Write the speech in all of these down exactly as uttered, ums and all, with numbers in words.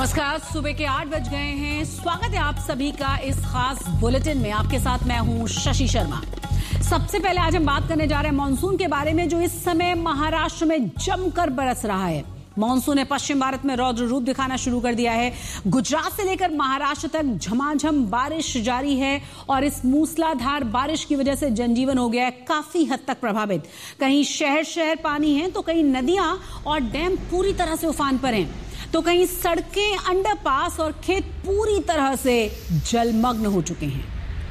नमस्कार, सुबह के आठ बज गए हैं। स्वागत है आप सभी का इस खास बुलेटिन में। आपके साथ मैं हूं शशि शर्मा। सबसे पहले आज हम बात करने जा रहे हैं मानसून के बारे में, जो इस समय महाराष्ट्र में जमकर बरस रहा है। मानसून ने पश्चिम भारत में रौद्र रूप दिखाना शुरू कर दिया है। गुजरात से लेकर महाराष्ट्र तक झमाझम बारिश जारी है और इस मूसलाधार बारिश की वजह से जनजीवन हो गया है काफी हद तक प्रभावित। कहीं शहर शहर पानी है, तो कहीं नदियां और डैम पूरी तरह से उफान पर हैं, तो कहीं सड़कें, अंडरपास और खेत पूरी तरह से जलमग्न हो चुके हैं।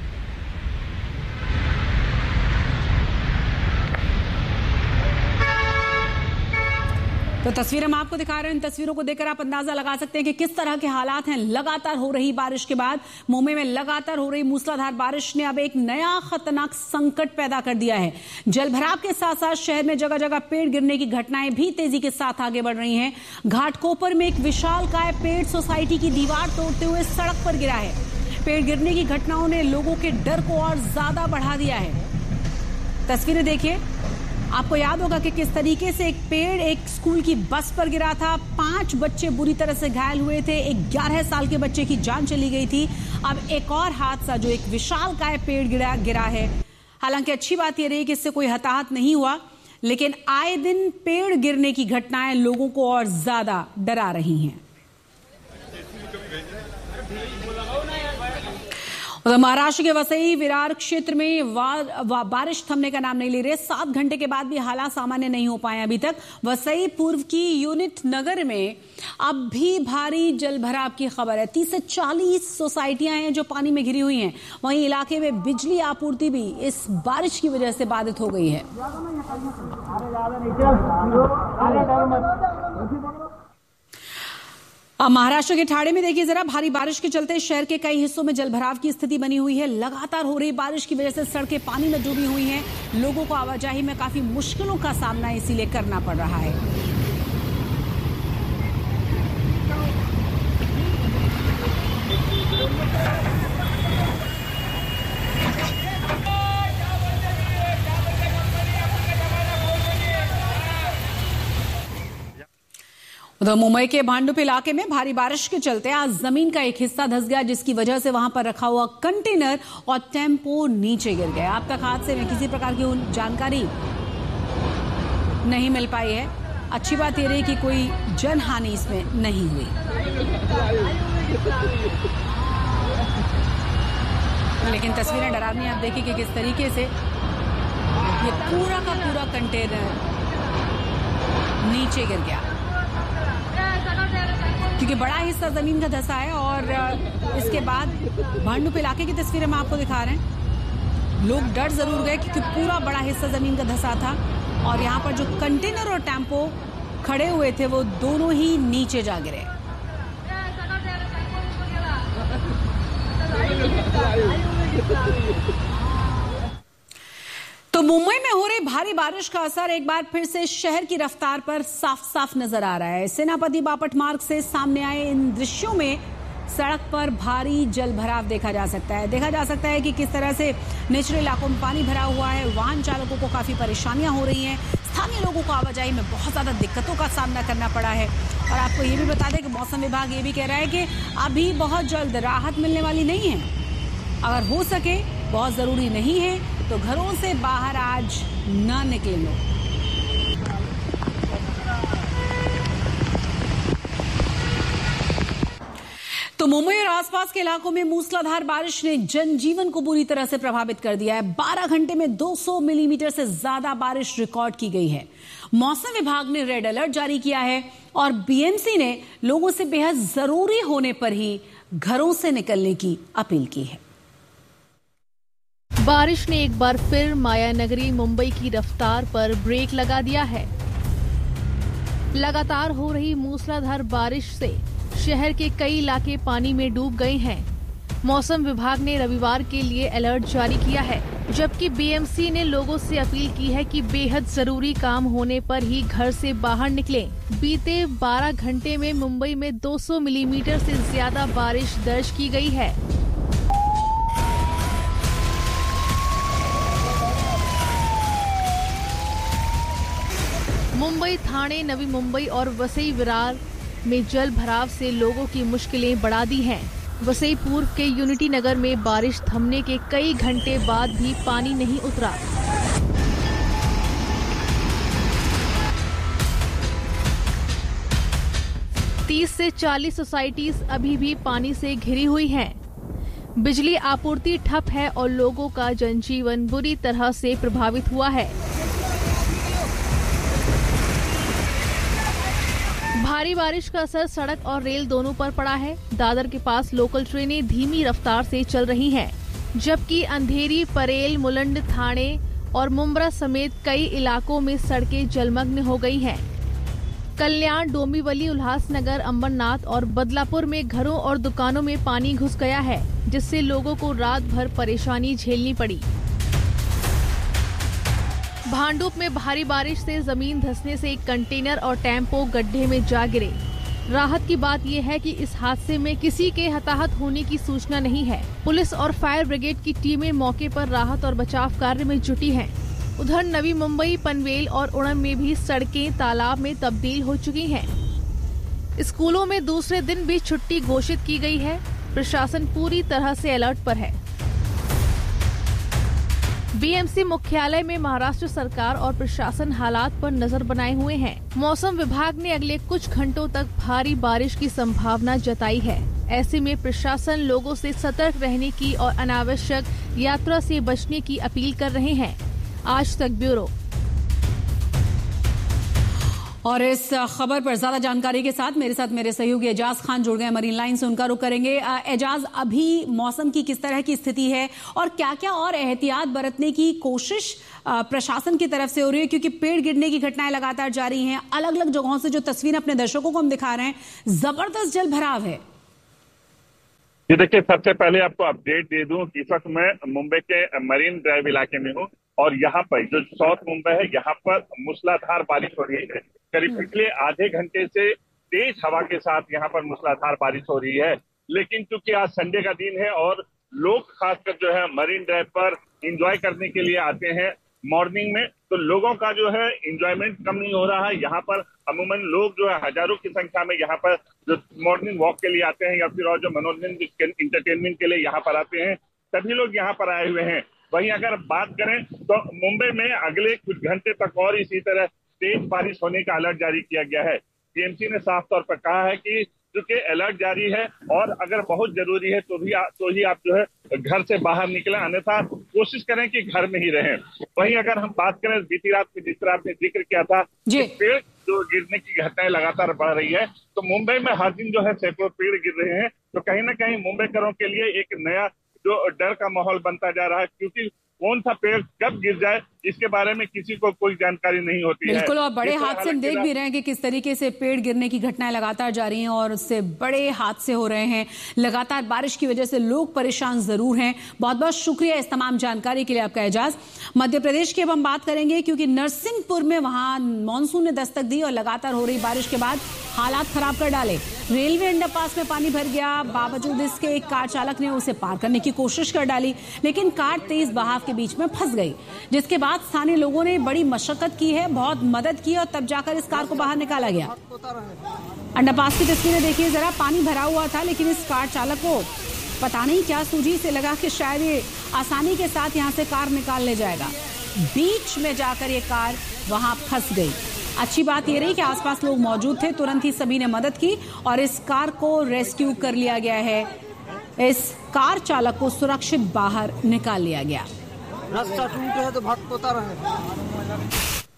तो तस्वीर हम आपको दिखा रहे हैं। इन तस्वीरों को देखकर आप अंदाजा लगा सकते हैं कि किस तरह के हालात हैं। लगातार हो रही बारिश के बाद मुंबई में लगातार हो रही मूसलाधार बारिश ने अब एक नया खतरनाक संकट पैदा कर दिया है। जलभराव के साथ साथ शहर में जगह जगह पेड़ गिरने की घटनाएं भी तेजी के साथ आगे बढ़ रही हैं। घाटकोपर में एक विशालकाय पेड़ सोसाइटी की दीवार तोड़ते हुए सड़क पर गिरा है। पेड़ गिरने की घटनाओं ने लोगों के डर को और ज्यादा बढ़ा दिया है। तस्वीरें देखिए, आपको याद होगा कि किस तरीके से एक पेड़ एक स्कूल की बस पर गिरा था। पांच बच्चे बुरी तरह से घायल हुए थे। एक ग्यारह साल के बच्चे की जान चली गई थी। अब एक और हादसा, जो एक विशालकाय पेड़ गिरा गिरा है। हालांकि अच्छी बात यह रही कि इससे कोई हताहत नहीं हुआ, लेकिन आए दिन पेड़ गिरने की घटनाएं लोगों को और ज्यादा डरा रही हैं। महाराष्ट्र के वसई विरार क्षेत्र में वा, वा, बारिश थमने का नाम नहीं ले रही। सात घंटे के बाद भी हालात सामान्य नहीं हो पाए अभी तक। वसई पूर्व की यूनिट नगर में अब भी भारी जलभराव की खबर है। तीस से चालीस सोसाइटियां हैं जो पानी में घिरी हुई हैं। वहीं इलाके में बिजली आपूर्ति भी इस बारिश की वजह से बाधित हो गई है। अब महाराष्ट्र के ठाणे में देखिए जरा, भारी बारिश के चलते शहर के कई हिस्सों में जलभराव की स्थिति बनी हुई है। लगातार हो रही बारिश की वजह से सड़कें पानी में डूबी हुई हैं। लोगों को आवाजाही में काफी मुश्किलों का सामना इसीलिए करना पड़ रहा है। उधर मुंबई के भांडुप इलाके में भारी बारिश के चलते आज जमीन का एक हिस्सा धंस गया, जिसकी वजह से वहां पर रखा हुआ कंटेनर और टेम्पो नीचे गिर गया। अब तक हादसे में किसी प्रकार की जानकारी नहीं मिल पाई है। अच्छी बात यह रही कि कोई जनहानि इसमें नहीं हुई। लेकिन तस्वीरें डरावनी, आप देखिए कि किस तरीके से ये पूरा का पूरा कंटेनर नीचे गिर गया, क्योंकि बड़ा हिस्सा जमीन का धंसा है। और इसके बाद भांडुप इलाके की तस्वीरें हम आपको दिखा रहे हैं। लोग डर जरूर गए क्योंकि पूरा बड़ा हिस्सा जमीन का धंसा था और यहाँ पर जो कंटेनर और टेम्पो खड़े हुए थे वो दोनों ही नीचे जा गिरे। तो मुंबई में हो रही भारी बारिश का असर एक बार फिर से शहर की रफ्तार पर साफ साफ नजर आ रहा है। सेनापति बापट मार्ग से सामने आए इन दृश्यों में सड़क पर भारी जलभराव देखा जा सकता है। देखा जा सकता है कि किस तरह से निचले इलाकों में पानी भरा हुआ है। वाहन चालकों को काफी परेशानियां हो रही हैं। स्थानीय लोगों को आवाजाही में बहुत ज्यादा दिक्कतों का सामना करना पड़ा है। और आपको ये भी बता दें कि मौसम विभाग ये भी कह रहा है कि अभी बहुत जल्द राहत मिलने वाली नहीं है। अगर हो सके, बहुत जरूरी नहीं है तो घरों से बाहर आज न निकले लोग। तो मुंबई और आसपास के इलाकों में मूसलाधार बारिश ने जनजीवन को बुरी तरह से प्रभावित कर दिया है। बारह घंटे में दो सौ मिलीमीटर से ज्यादा बारिश रिकॉर्ड की गई है। मौसम विभाग ने रेड अलर्ट जारी किया है और बीएमसी ने लोगों से बेहद जरूरी होने पर ही घरों से निकलने की अपील की है। बारिश ने एक बार फिर मायानगरी मुंबई की रफ्तार पर ब्रेक लगा दिया है। लगातार हो रही मूसलाधार बारिश से शहर के कई इलाके पानी में डूब गए हैं। मौसम विभाग ने रविवार के लिए अलर्ट जारी किया है, जबकि बीएमसी ने लोगों से अपील की है कि बेहद जरूरी काम होने पर ही घर से बाहर निकलें। बीते बारह घंटे में मुंबई में दो सौ मिलीमीटर से ज्यादा बारिश दर्ज की गई है। मुंबई, ठाणे, नवी मुंबई और वसई विरार में जल भराव से लोगों की मुश्किलें बढ़ा दी हैं। वसई पूर्व के यूनिटी नगर में बारिश थमने के कई घंटे बाद भी पानी नहीं उतरा। तीस से चालीस सोसाइटीज अभी भी पानी से घिरी हुई हैं। बिजली आपूर्ति ठप है और लोगों का जनजीवन बुरी तरह से प्रभावित हुआ है। भारी बारिश का असर सड़क और रेल दोनों पर पड़ा है। दादर के पास लोकल ट्रेनें धीमी रफ्तार से चल रही हैं, जबकि अंधेरी, परेल, मुलंड, थाने और मुंब्रा समेत कई इलाकों में सड़कें जलमग्न हो गई हैं। कल्याण, डोंबिवली, उल्लासनगर, अंबरनाथ और बदलापुर में घरों और दुकानों में पानी घुस गया है, जिससे लोगों को रात भर परेशानी झेलनी पड़ी। भांडुप में भारी बारिश से जमीन धंसने से एक कंटेनर और टेम्पो गड्ढे में जा गिरे। राहत की बात यह है कि इस हादसे में किसी के हताहत होने की सूचना नहीं है। पुलिस और फायर ब्रिगेड की टीमें मौके पर राहत और बचाव कार्य में जुटी हैं। उधर नवी मुंबई, पनवेल और उड़न में भी सड़कें तालाब में तब्दील हो चुकी हैं। स्कूलों में दूसरे दिन भी छुट्टी घोषित की गई है। प्रशासन पूरी तरह से अलर्ट पर है। बीएमसी मुख्यालय में महाराष्ट्र सरकार और प्रशासन हालात पर नजर बनाए हुए हैं। मौसम विभाग ने अगले कुछ घंटों तक भारी बारिश की संभावना जताई है। ऐसे में प्रशासन लोगों से सतर्क रहने की और अनावश्यक यात्रा से बचने की अपील कर रहे हैं। आज तक ब्यूरो। और इस खबर पर ज्यादा जानकारी के साथ मेरे साथ मेरे सहयोगी एजाज खान जुड़ गए मरीन लाइन से, उनका रुख करेंगे। एजाज, अभी मौसम की किस तरह की स्थिति है और क्या क्या और एहतियात बरतने की कोशिश प्रशासन की तरफ से हो रही है, क्योंकि पेड़ गिरने की घटनाएं लगातार जारी हैं। अलग अलग जगहों से जो तस्वीर अपने दर्शकों को हम दिखा रहे हैं, जबरदस्त जल भराव है। जी देखिए, सबसे पहले आपको अपडेट दे दूं कि इस वक्त मैं मुंबई के मरीन ड्राइव इलाके में हूं और यहाँ पर जो साउथ मुंबई है, यहाँ पर मूसलाधार बारिश हो रही है। करीब पिछले आधे घंटे से तेज हवा के साथ यहाँ पर मूसलाधार बारिश हो रही है। लेकिन चूंकि आज संडे का दिन है और लोग खासकर जो है मरीन ड्राइव पर एंजॉय करने के लिए आते हैं मॉर्निंग में, तो लोगों का जो है एंजॉयमेंट कम नहीं हो रहा है। यहाँ पर अमूमन लोग जो है हजारों की संख्या में यहाँ पर जो मॉर्निंग वॉक के लिए आते हैं या फिर और जो मनोरंजन इंटरटेनमेंट के लिए यहाँ पर आते हैं, सभी लोग यहाँ पर आए हुए हैं। वहीं अगर बात करें तो मुंबई में अगले कुछ घंटे तक और इसी तरह तेज बारिश होने का अलर्ट जारी किया गया है। बीएमसी ने साफ तौर पर कहा है कि चूंकि अलर्ट जारी है और अगर बहुत जरूरी है तो भी आ, तो ही आप जो है घर से बाहर निकलें, अन्यथा कोशिश करें कि घर में ही रहें। वहीं अगर हम बात करें बीती रात में जिस तरह आपने जिक्र किया था कि पेड़ जो गिरने की घटनाएं लगातार बढ़ रही है, तो मुंबई में हर दिन जो है सैकड़ों पेड़ गिर रहे हैं, तो कहीं ना कहीं मुंबईकरों के लिए एक नया जो डर का माहौल बनता जा रहा है, क्योंकि कौन सा पेड़ कब गिर जाए इसके बारे में किसी को कोई जानकारी नहीं होती है। बिल्कुल, और बड़े हादसे देख भी रहे हैं कि किस तरीके से पेड़ गिरने की घटनाएं लगातार जारी हैं और उससे बड़े हादसे हो रहे हैं। लगातार बारिश की वजह से लोग परेशान जरूर हैं। बहुत बहुत शुक्रिया इस तमाम जानकारी के लिए आपका एजाज। मध्य प्रदेश की अब हम बात करेंगे, क्योंकि नरसिंहपुर में वहां मानसून ने दस्तक दी और लगातार हो रही बारिश के बाद हालात खराब कर डाले। रेलवे अंडरपास में पानी भर गया, बावजूद इसके एक कार चालक ने उसे पार करने की कोशिश कर डाली, लेकिन कार तेज बहाव के बीच में फंस गई, जिसके बाद स्थानीय लोगों ने बड़ी मशक्कत की है, बहुत मदद की और तब जाकर इस कार को बाहर निकाला गया। अंडरपास की तस्वीरें देखिए जरा, पानी भरा हुआ था, लेकिन इस कार चालक को पता नहीं क्या सूझी से लगा कि शायद ये आसानी के साथ यहां से कार निकाल ले जाएगा। बीच में जाकर ये कार वहां फंस गई। अच्छी बात यह रही कि आसपास लोग मौजूद थे, तुरंत ही सभी ने मदद की और इस कार को रेस्क्यू कर लिया गया है। इस कार चालक को सुरक्षित बाहर निकाल लिया गया। रास्ता टूटे है तो भटकता रहे।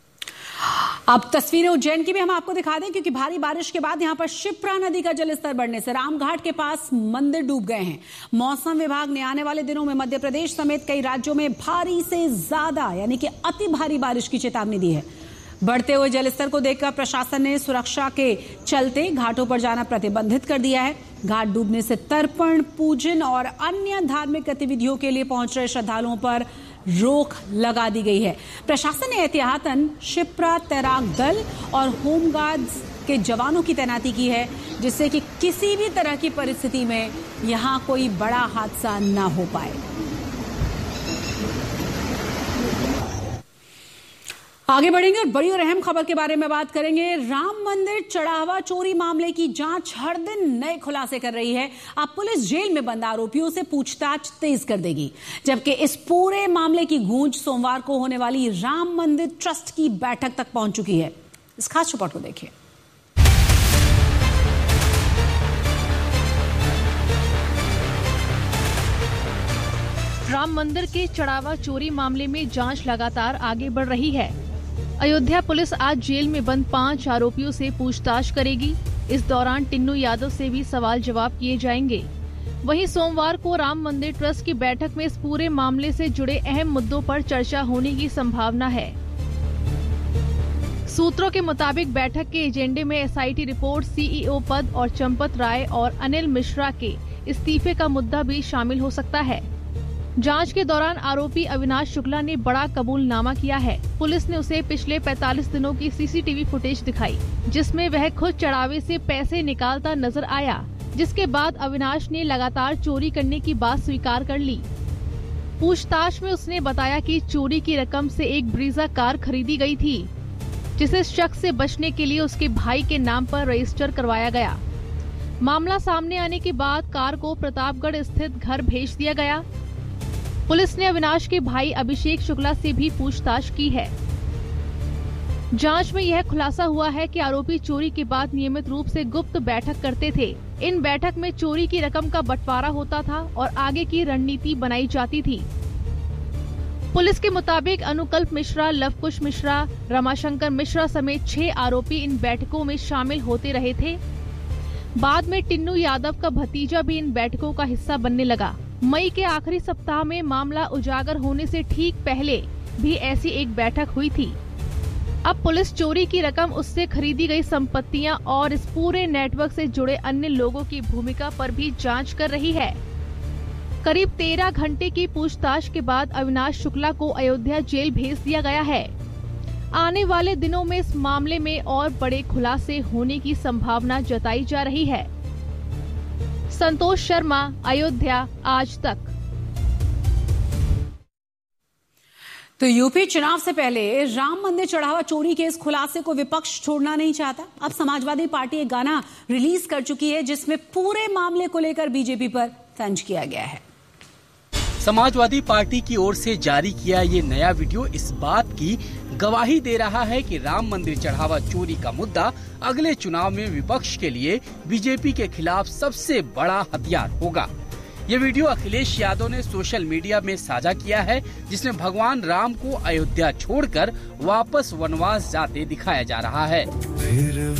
अब तस्वीरें उज्जैन की भी हम आपको दिखा दें, क्योंकि भारी बारिश के बाद यहां पर शिप्रा नदी का जलस्तर बढ़ने से रामघाट के पास मंदिर डूब गए हैं। मौसम विभाग ने आने वाले दिनों में मध्य प्रदेश समेत कई राज्यों में भारी से ज्यादा यानी कि अति भारी बारिश की चेतावनी दी है। बढ़ते हुए जलस्तर को देखकर प्रशासन ने सुरक्षा के चलते घाटों पर जाना प्रतिबंधित कर दिया है। घाट डूबने से तर्पण, पूजन और अन्य धार्मिक गतिविधियों के लिए पहुंच रहे श्रद्धालुओं पर रोक लगा दी गई है। प्रशासन ने एहतियातन शिप्रा तैराक दल और होमगार्ड्स के जवानों की तैनाती की है, जिससे कि किसी भी तरह की परिस्थिति में यहां कोई बड़ा हादसा न हो पाए। आगे बढ़ेंगे और बड़ी और अहम खबर के बारे में बात करेंगे। राम मंदिर चढ़ावा चोरी मामले की जांच हर दिन नए खुलासे कर रही है। अब पुलिस जेल में बंद आरोपियों से पूछताछ तेज कर देगी, जबकि इस पूरे मामले की गूंज सोमवार को होने वाली राम मंदिर ट्रस्ट की बैठक तक पहुंच चुकी है। इस खास रिपोर्ट को देखिए। राम मंदिर के चढ़ावा चोरी मामले में जांच लगातार आगे बढ़ रही है। अयोध्या पुलिस आज जेल में बंद पांच आरोपियों से पूछताछ करेगी। इस दौरान टिन्नू यादव से भी सवाल जवाब किए जाएंगे। वहीं सोमवार को राम मंदिर ट्रस्ट की बैठक में इस पूरे मामले से जुड़े अहम मुद्दों पर चर्चा होने की संभावना है। सूत्रों के मुताबिक बैठक के एजेंडे में एसआईटी रिपोर्ट, सीईओ पद और चंपत राय और अनिल मिश्रा के इस्तीफे का मुद्दा भी शामिल हो सकता है। जांच के दौरान आरोपी अविनाश शुक्ला ने बड़ा कबूलनामा किया है। पुलिस ने उसे पिछले पैंतालीस दिनों की सीसीटीवी फुटेज दिखाई, जिसमें वह खुद चढ़ावे से पैसे निकालता नजर आया, जिसके बाद अविनाश ने लगातार चोरी करने की बात स्वीकार कर ली। पूछताछ में उसने बताया कि चोरी की रकम से एक ब्रीजा कार खरीदी गई थी, जिसे शक से बचने के लिए उसके भाई के नाम पर रजिस्टर करवाया गया। मामला सामने आने के बाद कार को प्रतापगढ़ स्थित घर भेज दिया गया। पुलिस ने अविनाश के भाई अभिषेक शुक्ला से भी पूछताछ की है। जांच में यह खुलासा हुआ है कि आरोपी चोरी के बाद नियमित रूप से गुप्त बैठक करते थे। इन बैठक में चोरी की रकम का बंटवारा होता था और आगे की रणनीति बनाई जाती थी। पुलिस के मुताबिक अनुकल्प मिश्रा, लवकुश मिश्रा, रमाशंकर मिश्रा समेत छह आरोपी इन बैठकों में शामिल होते रहे थे। बाद में टिन्नू यादव का भतीजा भी इन बैठकों का हिस्सा बनने लगा। मई के आखिरी सप्ताह में मामला उजागर होने से ठीक पहले भी ऐसी एक बैठक हुई थी। अब पुलिस चोरी की रकम, उससे खरीदी गई संपत्तियां और इस पूरे नेटवर्क से जुड़े अन्य लोगों की भूमिका पर भी जांच कर रही है। करीब तेरह घंटे की पूछताछ के बाद अविनाश शुक्ला को अयोध्या जेल भेज दिया गया है। आने वाले दिनों में इस मामले में और बड़े खुलासे होने की संभावना जताई जा रही है। संतोष शर्मा, अयोध्या आज तक। तो यूपी चुनाव से पहले राम मंदिर चढ़ावा चोरी के इस खुलासे को विपक्ष छोड़ना नहीं चाहता। अब समाजवादी पार्टी एक गाना रिलीज कर चुकी है, जिसमें पूरे मामले को लेकर बीजेपी पर तंज किया गया है। समाजवादी पार्टी की ओर से जारी किया ये नया वीडियो इस बात की गवाही दे रहा है कि राम मंदिर चढ़ावा चोरी का मुद्दा अगले चुनाव में विपक्ष के लिए बीजेपी के खिलाफ सबसे बड़ा हथियार होगा। ये वीडियो अखिलेश यादव ने सोशल मीडिया में साझा किया है, जिसमें भगवान राम को अयोध्या छोड़कर वापस वनवास जाते दिखाया जा रहा है।